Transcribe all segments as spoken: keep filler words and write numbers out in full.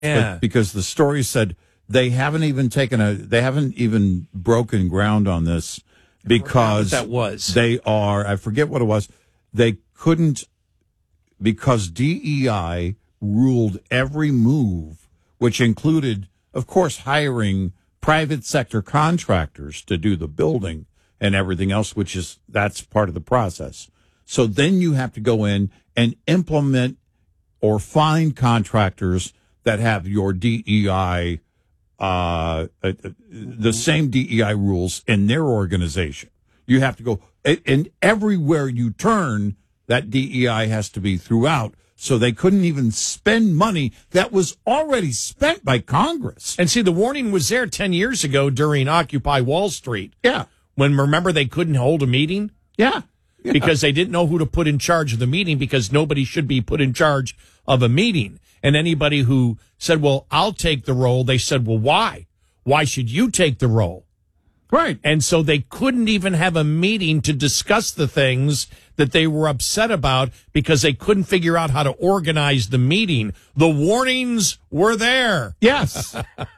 Yeah. But because the story said they haven't even taken a, they haven't even broken ground on this because that was. They are, I forget what it was. They couldn't, because D E I ruled every move, which included, of course, hiring private sector contractors to do the building and everything else, which is, that's part of the process. So then you have to go in and implement or find contractors that have your D E I, uh, uh, the same D E I rules in their organization. You have to go, and everywhere you turn, that D E I has to be throughout. So they couldn't even spend money that was already spent by Congress. And see, the warning was there ten years ago during Occupy Wall Street. Yeah. When, remember, they couldn't hold a meeting? Yeah. yeah. Because they didn't know who to put in charge of the meeting, because nobody should be put in charge of a meeting. And anybody who said, well, I'll take the role, they said, well, why? Why should you take the role? Right. And so they couldn't even have a meeting to discuss the things that they were upset about because they couldn't figure out how to organize the meeting. The warnings were there. Yes.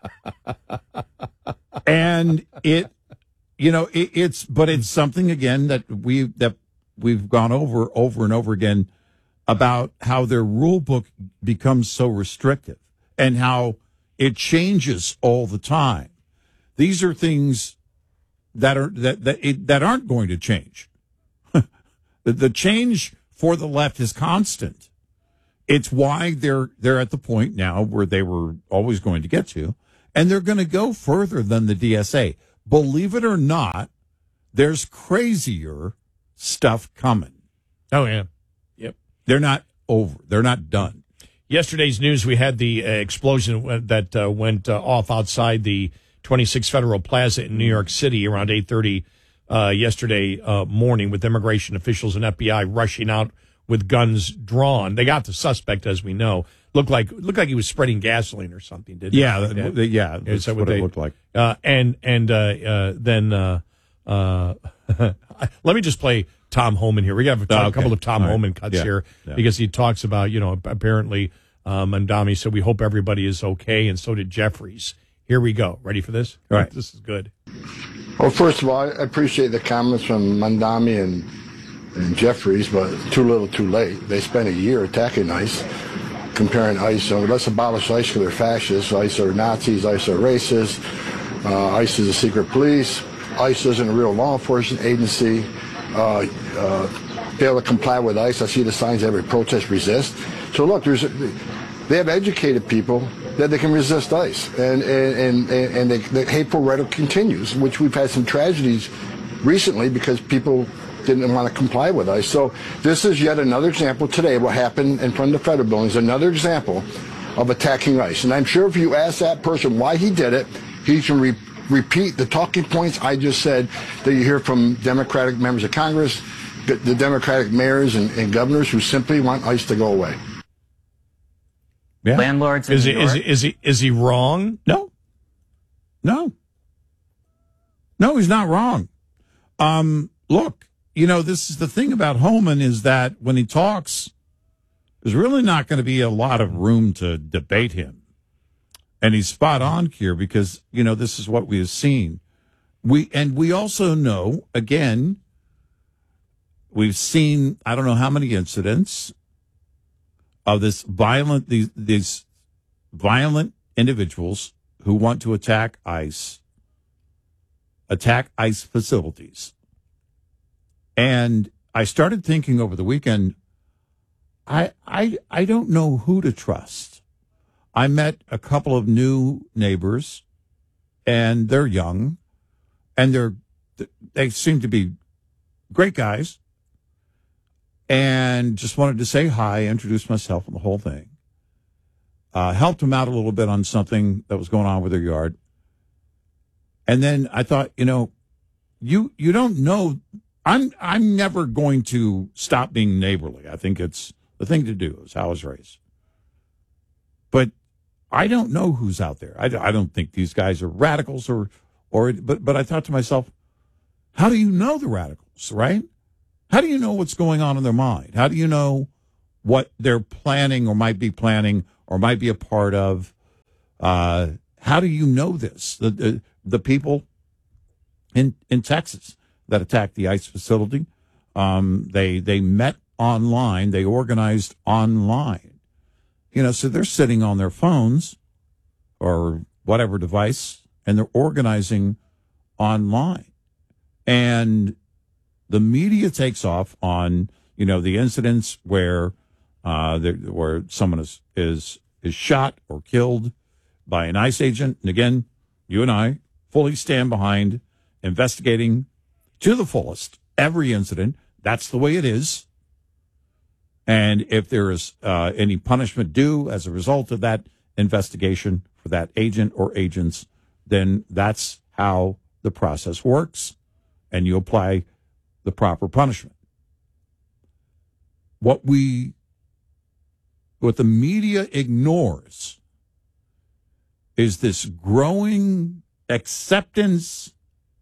And it, you know, it, it's, but it's something again that we, that we've gone over, over and over again about how their rule book becomes so restrictive and how it changes all the time. These are things that are that that it, that aren't going to change. the, the change for the left is constant. It's why they're they're at the point now where they were always going to get to, and they're going to go further than the D S A. Believe it or not, there's crazier stuff coming. Oh yeah, yep. They're not over. They're not done. Yesterday's news: we had the uh, explosion that uh, went uh, off outside the twenty-six Federal Plaza in New York City around eight thirty uh, yesterday uh, morning, with immigration officials and F B I rushing out with guns drawn. They got the suspect, as we know. Looked like looked like he was spreading gasoline or something, didn't yeah, he? Th- yeah, that's that what, what they, it looked like. Uh, and and uh, uh, then uh, uh, let me just play Tom Homan here. We have a, oh, okay. a couple of Tom All Homan right. cuts yeah. here yeah. because he talks about, you know, apparently uh, Mandami said, we hope everybody is okay, and so did Jeffries. Here we go. Ready for this? All right. This is good. Well, first of all, I appreciate the comments from Mandami and, and Jeffries, but too little, too late. They spent a year attacking ICE, comparing ICE. So let's abolish ICE because they're fascists. ICE are Nazis. ICE are racist. Uh, ICE is a secret police. ICE isn't a real law enforcement agency. Uh, uh, fail to comply with ICE. I see the signs every protest resist. So look, there's a, they have educated people that they can resist ICE, and and and, and they, the hateful rhetoric continues, which we've had some tragedies recently because people didn't want to comply with ICE. So this is yet another example today. What happened in front of the federal building is another example of attacking ICE. And I'm sure if you ask that person why he did it, he can re- repeat the talking points I just said that you hear from Democratic members of Congress, the, the Democratic mayors and, and governors who simply want ICE to go away. Yeah. Landlords in Is New he, York. is he is he is he wrong? No. No. No, he's not wrong. Um, look, you know, this is the thing about Homan is that when he talks, there's really not going to be a lot of room to debate him. And he's spot on here because, you know, this is what we have seen. We and we also know, again, we've seen, I don't know how many incidents of this violent, these, these violent individuals who want to attack ICE, attack ICE facilities. And I started thinking over the weekend, I, I, I don't know who to trust. I met a couple of new neighbors, and they're young, and they're, they seem to be great guys. And just wanted to say hi, introduce myself and the whole thing. Uh, helped them out a little bit on something that was going on with their yard. And then I thought, you know, you you don't know. I'm I'm never going to stop being neighborly. I think it's the thing to do. Is how I was raised. But I don't know who's out there. I, I don't think these guys are radicals or or. But but I thought to myself, how do you know the radicals, right? How do you know what's going on in their mind? How do you know what they're planning or might be planning or might be a part of? Uh, how do you know this? The, the, the people in, in Texas that attacked the ICE facility, um, they, they met online, they organized online. You know, so they're sitting on their phones or whatever device, and they're organizing online. And the media takes off on, you know, the incidents where uh, there, where someone is, is is shot or killed by an ICE agent. And again, you and I fully stand behind investigating to the fullest every incident. That's the way it is. And if there is uh, any punishment due as a result of that investigation for that agent or agents, then that's how the process works, and you apply the proper punishment. What we, what the media ignores is this growing acceptance,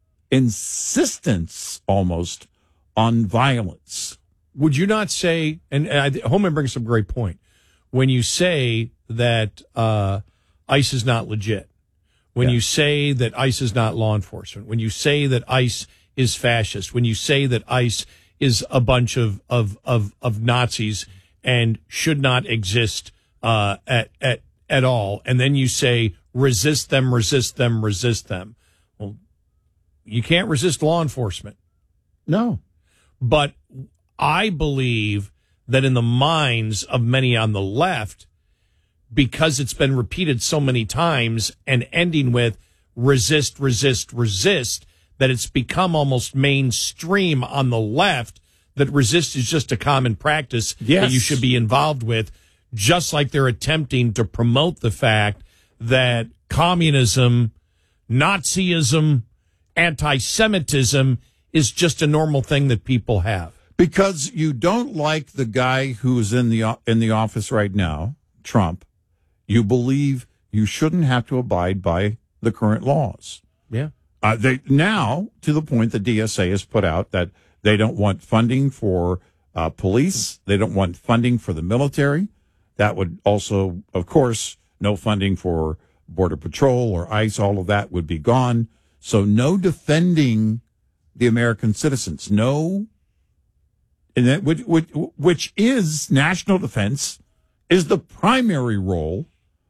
insistence almost on violence. Would you not say, and, and I, Holman brings up a great point, when you say that uh, ICE is not legit, when yeah. you say that ICE is not law enforcement, when you say that ICE is fascist, when you say that ICE is a bunch of, of, of, of Nazis and should not exist uh, at, at, at all, and then you say resist them, resist them, resist them. Well, you can't resist law enforcement. No. But I believe that in the minds of many on the left, because it's been repeated so many times and ending with resist, resist, resist, that it's become almost mainstream on the left that resist is just a common practice yes. that you should be involved with, just like they're attempting to promote the fact that communism, Nazism, anti-Semitism is just a normal thing that people have. Because you don't like the guy who's in the in the office right now, Trump. You believe you shouldn't have to abide by the current laws. Yeah. Uh, they now, to the point the D S A has put out that they don't want funding for uh, police. They don't want funding for the military. That would also, of course, no funding for Border Patrol or ICE. All of that would be gone. So no defending the American citizens. No, and that which, which, which is national defense is the primary role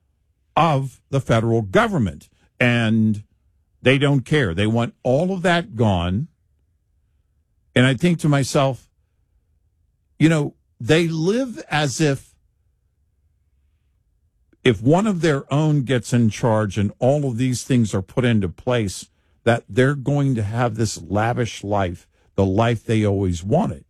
of the federal government. And they don't care. They want all of that gone. And I think to myself, you know, they live as if if one of their own gets in charge and all of these things are put into place, that they're going to have this lavish life, the life they always wanted.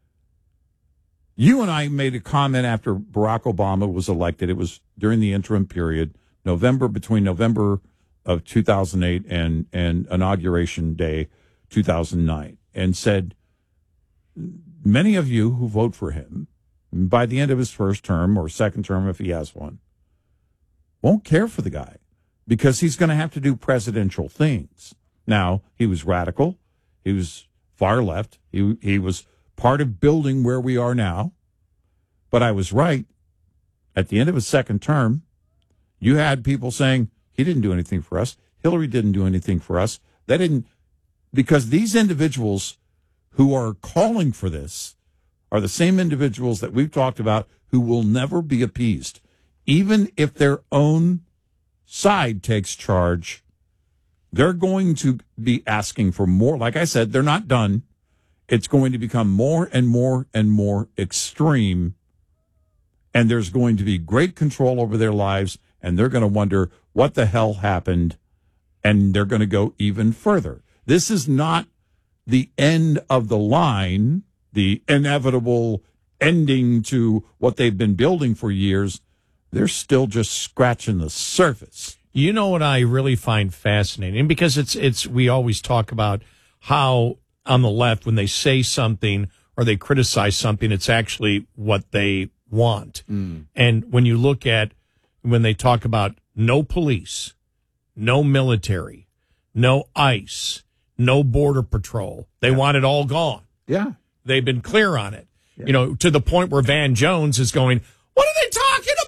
You and I made a comment after Barack Obama was elected. It was during the interim period, November, between November of two thousand eight and, and Inauguration Day two thousand nine, and said, many of you who vote for him, by the end of his first term or second term, if he has one, won't care for the guy because he's going to have to do presidential things. Now, he was radical. He was far left. He, he was part of building where we are now. But I was right. At the end of his second term, you had people saying, he didn't do anything for us. Hillary didn't do anything for us. They didn't, because these individuals who are calling for this are the same individuals that we've talked about who will never be appeased. Even if their own side takes charge, they're going to be asking for more. Like I said, they're not done. It's going to become more and more and more extreme. And there's going to be great control over their lives. And they're going to wonder what the hell happened. And they're going to go even further. This is not the end of the line, the inevitable ending to what they've been building for years. They're still just scratching the surface. You know what I really find fascinating? Because it's it's we always talk about how on the left, when they say something or they criticize something, it's actually what they want. Mm. And when you look at when they talk about no police, no military, no ICE, no border patrol, they yeah. want it all gone. Yeah. They've been clear on it. Yeah. You know, to the point where Van Jones is going, what are they talking about?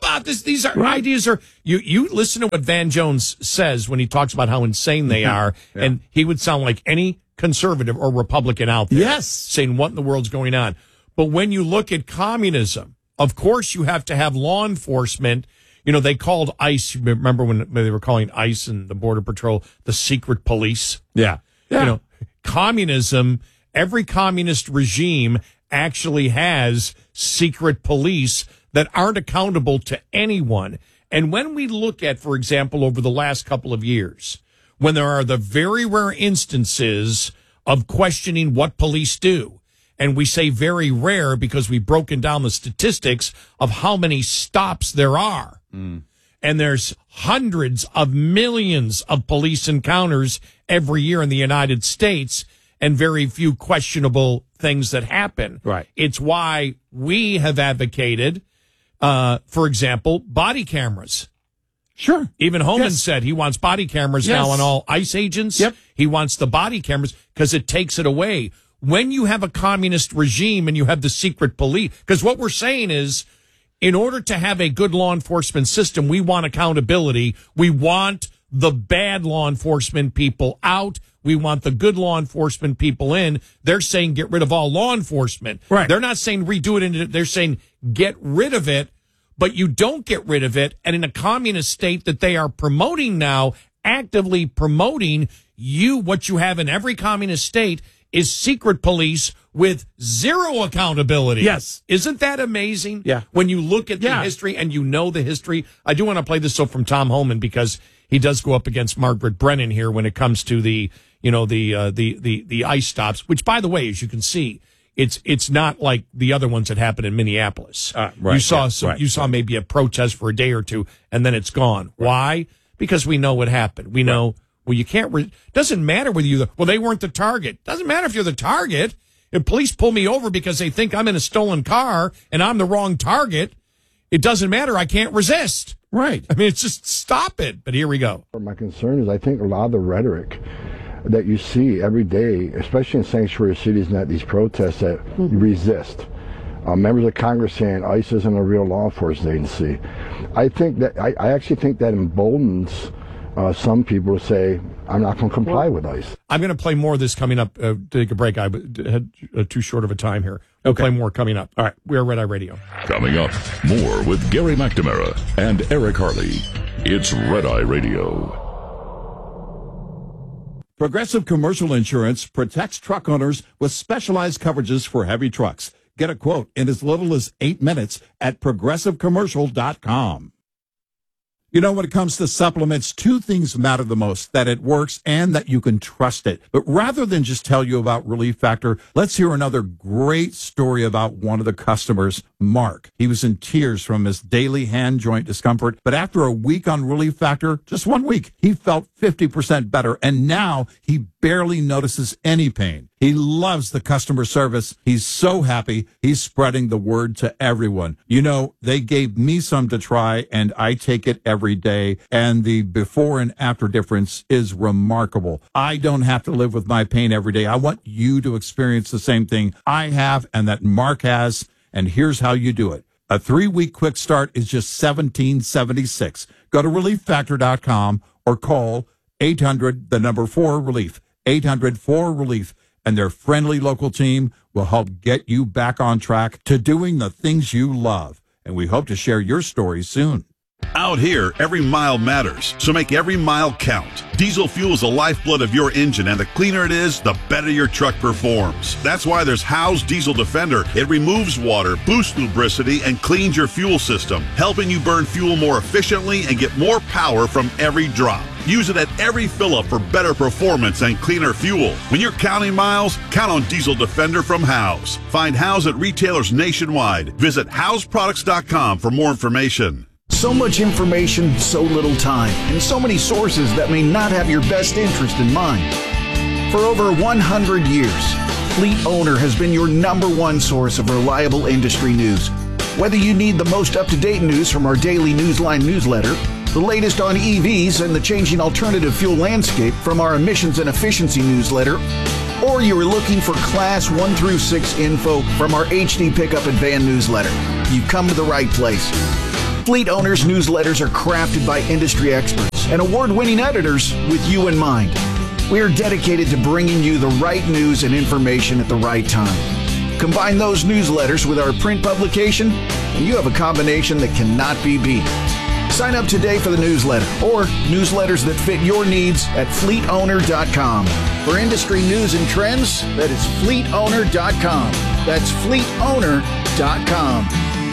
about this. These are Right. ideas are you. You listen to what Van Jones says when he talks about how insane they are, Yeah. and he would sound like any conservative or Republican out there. Yes. saying what in the world's going on. But when you look at communism, of course you have to have law enforcement. You know, they called ICE. Remember when they were calling ICE and the Border Patrol the secret police? Yeah. Yeah. You know, communism, every communist regime actually has secret police that aren't accountable to anyone. And when we look at, for example, over the last couple of years, when there are the very rare instances of questioning what police do, and we say very rare because we've broken down the statistics of how many stops there are. Mm. And there's hundreds of millions of police encounters every year in the United States, and very few questionable things that happen. Right. It's why we have advocated, uh, for example, body cameras. Sure. Even Homan Yes. said he wants body cameras Yes. now on all ICE agents. Yep. He wants the body cameras because it takes it away. When you have a communist regime and you have the secret police, because what we're saying is, in order to have a good law enforcement system, we want accountability. We want the bad law enforcement people out. We want the good law enforcement people in. They're saying get rid of all law enforcement. Right. They're not saying redo it. Into, they're saying get rid of it, but you don't get rid of it. And in a communist state that they are promoting now, actively promoting, you, what you have in every communist state is secret police with zero accountability. Yes. Isn't that amazing? Yeah. When you look at the Yeah. history and you know the history. I do want to play this so from Tom Homan because he does go up against Margaret Brennan here when it comes to the, you know, the, uh, the, the, the ICE stops, which by the way, as you can see, it's, it's not like the other ones that happened in Minneapolis. Uh, right, you saw yeah, some, right, you saw maybe a protest for a day or two and then it's gone. Right. Why? Because we know what happened. We know, right. Well, you can't, re- doesn't matter whether you, the, well, they weren't the target. Doesn't matter if you're the target. If police pull me over because they think I'm in a stolen car and I'm the wrong target, it doesn't matter. I can't resist. Right. I mean, it's just stop it. But here we go. My concern is I think a lot of the rhetoric that you see every day, especially in sanctuary cities and at these protests that mm-hmm. resist. Uh, members of Congress saying ICE isn't a real law enforcement agency. I think that, I, I actually think that emboldens Uh, some people say, I'm not going to comply well, with ICE. I'm going to play more of this coming up. Uh, take a break. I had uh, too short of a time here. We'll okay. play more coming up. All right. We are Red Eye Radio. Coming up, more with Gary McNamara and Eric Harley. It's Red Eye Radio. Progressive Commercial Insurance protects truck owners with specialized coverages for heavy trucks. Get a quote in as little as eight minutes at progressive commercial dot com. You know, when it comes to supplements, two things matter the most, that it works and that you can trust it. But rather than just tell you about Relief Factor, let's hear another great story about one of the customers, Mark. He was in tears from his daily hand joint discomfort, but after a week on Relief Factor, just one week, he felt fifty percent better, and now he barely notices any pain. He loves the customer service. He's so happy. He's spreading the word to everyone. You know, they gave me some to try, and I take it every day, and the before and after difference is remarkable. I don't have to live with my pain every day. I want you to experience the same thing I have and that Mark has, and here's how you do it. A three-week quick start is just seventeen seventy-six. Go to relief factor dot com or call eight hundred, the number four, relief, eight hundred four relief. And their friendly local team will help get you back on track to doing the things you love. And we hope to share your story soon. Out here, every mile matters, so make every mile count. Diesel fuel is the lifeblood of your engine, and the cleaner it is, the better your truck performs. That's why there's Howe's Diesel Defender. It removes water, boosts lubricity, and cleans your fuel system, helping you burn fuel more efficiently and get more power from every drop. Use it at every fill-up for better performance and cleaner fuel. When you're counting miles, count on Diesel Defender from Howe's. Find Howe's at retailers nationwide. Visit Howe's Products dot com for more information. So much information, so little time, and so many sources that may not have your best interest in mind. For over one hundred years, Fleet Owner has been your number one source of reliable industry news. Whether you need the most up-to-date news from our daily Newsline newsletter, the latest on E Vs and the changing alternative fuel landscape from our emissions and efficiency newsletter, or you are looking for Class one through six info from our H D Pickup and Van newsletter, you've come to the right place. Fleet Owners newsletters are crafted by industry experts and award-winning editors with you in mind. We are dedicated to bringing you the right news and information at the right time. Combine those newsletters with our print publication, and you have a combination that cannot be beat. Sign up today for the newsletter or newsletters that fit your needs at fleet owner dot com. For industry news and trends, that is fleet owner dot com. That's fleet owner dot com.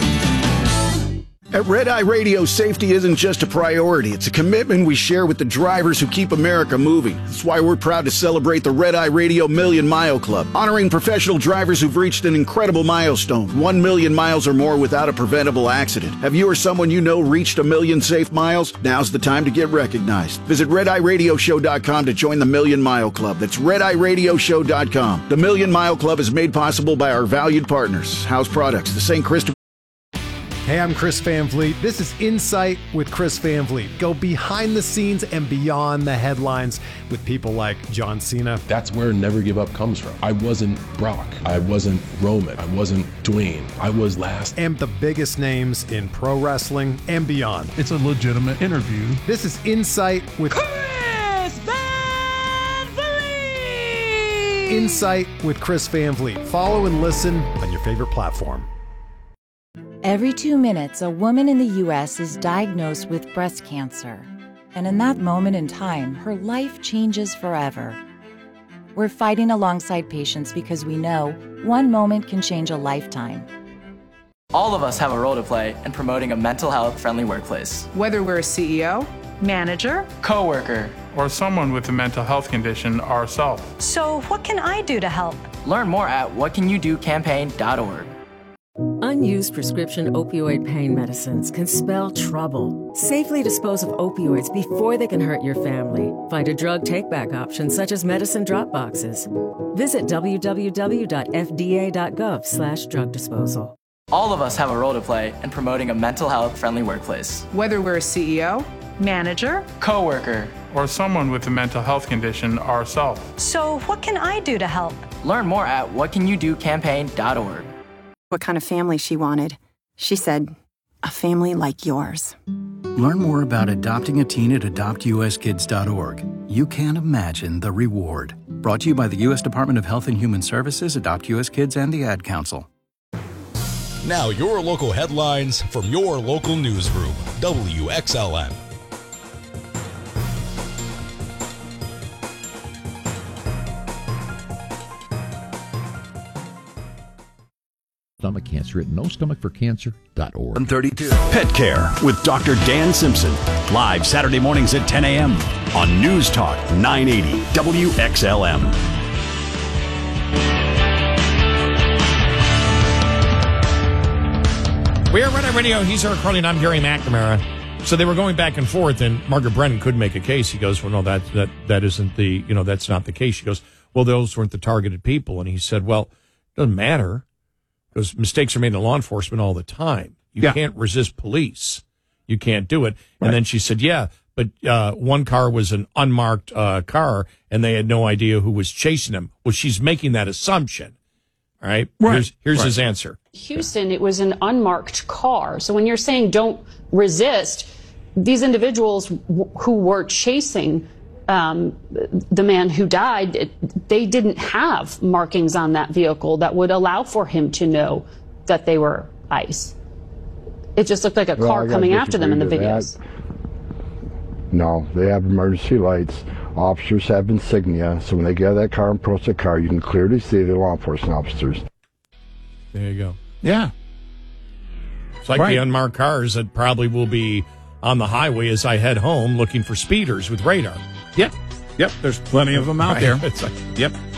At Red Eye Radio, safety isn't just a priority. It's a commitment we share with the drivers who keep America moving. That's why we're proud to celebrate the Red Eye Radio Million Mile Club, honoring professional drivers who've reached an incredible milestone, one million miles or more without a preventable accident. Have you or someone you know reached a million safe miles? Now's the time to get recognized. Visit red eye radio show dot com to join the Million Mile Club. That's red eye radio show dot com. The Million Mile Club is made possible by our valued partners, House Products, the Saint Christopher. Hey, I'm Chris Van Vliet. This is Insight with Chris Van Vliet. Go behind the scenes and beyond the headlines with people like John Cena. That's where Never Give Up comes from. I wasn't Brock. I wasn't Roman. I wasn't Dwayne. I was last. And the biggest names in pro wrestling and beyond. It's a legitimate interview. This is Insight with Chris Van Vliet. Insight with Chris Van Vliet. Follow and listen on your favorite platform. Every two minutes, a woman in the U S is diagnosed with breast cancer. And in that moment in time, her life changes forever. We're fighting alongside patients because we know one moment can change a lifetime. All of us have a role to play in promoting a mental health friendly workplace. Whether we're a C E O, manager, coworker, or someone with a mental health condition ourselves. So what can I do to help? Learn more at what can you do campaign dot org. Unused prescription opioid pain medicines can spell trouble. Safely dispose of opioids before they can hurt your family. Find a drug take-back option such as medicine drop boxes. Visit w w w dot f d a dot gov slash drug disposal. All of us have a role to play in promoting a mental health friendly workplace. Whether we're a C E O, manager, coworker, or someone with a mental health condition ourselves. So what can I do to help? Learn more at what can you do campaign dot org. What kind of family she wanted. She said, a family like yours. Learn more about adopting a teen at adopt u s kids dot org. You can't imagine the reward. Brought to you by the U S Department of Health and Human Services, Adopt U S Kids, and the Ad Council. Now your local headlines from your local newsroom, W X L N. Stomach cancer at no stomach for cancer dot org. one thirty-two Pet Care with Doctor Dan Simpson. Live Saturday mornings at ten a.m. on News Talk nine eighty W X L M. We are Red Eye Radio. He's Eric Carly, and I'm Gary McNamara. So they were going back and forth, and Margaret Brennan couldn't make a case. He goes, well, no, that, that, that isn't the, you know, that's not the case. She goes, well, those weren't the targeted people. And he said, well, it doesn't matter. Because mistakes are made in law enforcement all the time. You yeah. can't resist police. You can't do it. Right. And then she said, yeah, but uh, one car was an unmarked uh, car, and they had no idea who was chasing them. Well, she's making that assumption. All right? right. Here's, here's right. his answer. Houston, it was an unmarked car. So when you're saying don't resist, these individuals w- who were chasing Um, the man who died, it, they didn't have markings on that vehicle that would allow for him to know that they were ICE. It just looked like a well, car coming after them in the videos. That. No, they have emergency lights. Officers have insignia, so when they get out of that car and approach the car, you can clearly see the law enforcement officers. There you go. Yeah. It's like right. the unmarked cars that probably will be on the highway as I head home looking for speeders with radar. Yep. Yep. There's plenty of them out right. there. It's like, yep.